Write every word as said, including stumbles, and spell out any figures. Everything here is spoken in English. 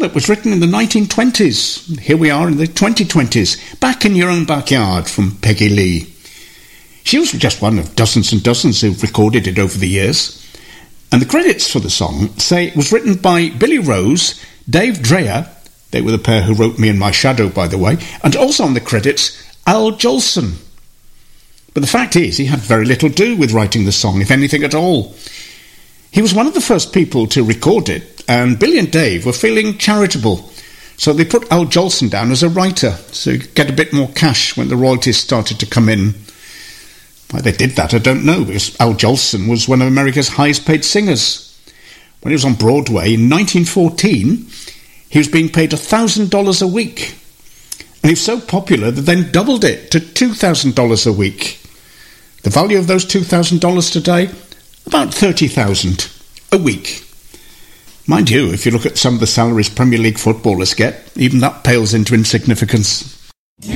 that was written in the nineteen twenties. Here we are in the twenty twenties, Back in Your Own Backyard from Peggy Lee. She was just one of dozens and dozens who've recorded it over the years. And the credits for the song say it was written by Billy Rose, Dave Dreyer, they were the pair who wrote Me and My Shadow, by the way, and also on the credits, Al Jolson. But the fact is, he had very little to do with writing the song, if anything at all. He was one of the first people to record it, and Billy and Dave were feeling charitable, so they put Al Jolson down as a writer, so he could get a bit more cash when the royalties started to come in. Why they did that, I don't know, because Al Jolson was one of America's highest-paid singers. When he was on Broadway in nineteen fourteen, he was being paid one thousand dollars a week. And he was so popular that they then doubled it to two thousand dollars a week. The value of those two thousand dollars today? About thirty thousand dollars a week. Mind you, if you look at some of the salaries Premier League footballers get, even that pales into insignificance.